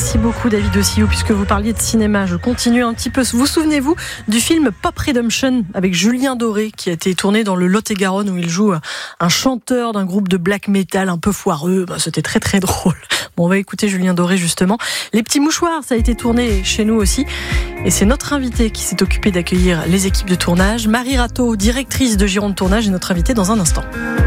Merci beaucoup David Ossillou, puisque vous parliez de cinéma. Je continue un petit peu. Vous souvenez-vous du film Pop Redemption avec Julien Doré qui a été tourné dans le Lot-et-Garonne où il joue un chanteur d'un groupe de black metal un peu foireux. C'était très très drôle. Bon, on va écouter Julien Doré justement. Les Petits Mouchoirs, ça a été tourné chez nous aussi. Et c'est notre invitée qui s'est occupée d'accueillir les équipes de tournage. Marie Rateau, directrice de Gironde Tournage, est notre invitée dans un instant.